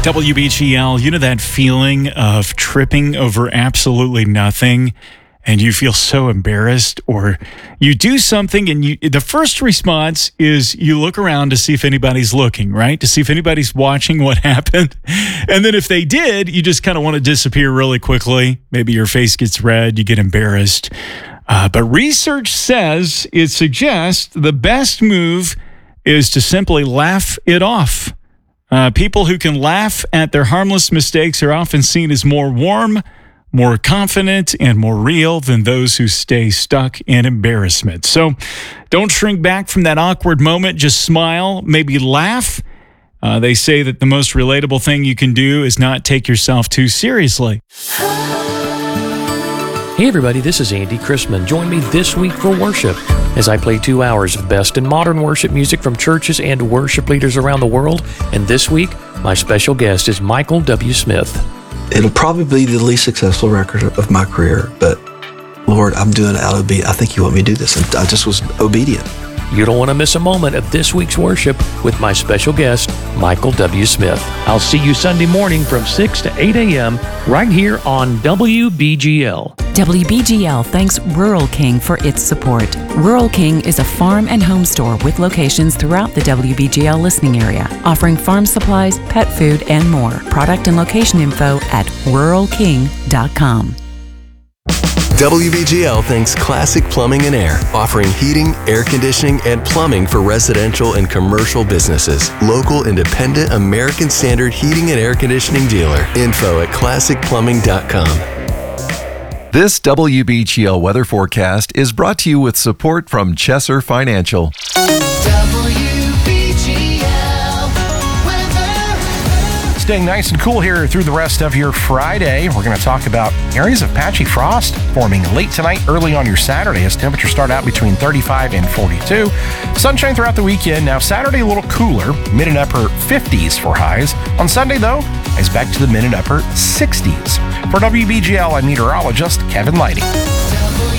WBGL, you know that feeling of tripping over absolutely nothing and you feel so embarrassed, or you do something and the first response is you look around to see if anybody's looking, right? To see if anybody's watching what happened. And then if they did, you just kind of want to disappear really quickly. Maybe your face gets red, you get embarrassed. But research says, it suggests the best move is to simply laugh it off. People who can laugh at their harmless mistakes are often seen as more warm, more confident, and more real than those who stay stuck in embarrassment. So don't shrink back from that awkward moment. Just smile, maybe laugh. They say that the most relatable thing you can do is not take yourself too seriously. Hey everybody, this is Andy Chrisman. Join me this week for worship as I play 2 hours of best in modern worship music from churches and worship leaders around the world. And this week, my special guest is Michael W. Smith. It'll probably be the least successful record of my career, but Lord, I'm doing it out of obedience. I think you want me to do this, and I just was obedient. You don't want to miss a moment of this week's worship with my special guest, Michael W. Smith. I'll see you Sunday morning from 6 to 8 a.m. right here on WBGL. WBGL thanks Rural King for its support. Rural King is a farm and home store with locations throughout the WBGL listening area, offering farm supplies, pet food, and more. Product and location info at ruralking.com. WBGL thanks Classic Plumbing and Air, offering heating, air conditioning, and plumbing for residential and commercial businesses. Local, independent, American Standard heating and air conditioning dealer. Info at classicplumbing.com. This WBGL weather forecast is brought to you with support from Chesser Financial. Staying nice and cool here through the rest of your Friday. We're going to talk about areas of patchy frost forming late tonight, early on your Saturday as temperatures start out between 35 and 42. Sunshine throughout the weekend. Now Saturday a little cooler, mid and upper 50s for highs. On Sunday though, it's back to the mid and upper 60s. For WBGL, I'm meteorologist Kevin Lighty.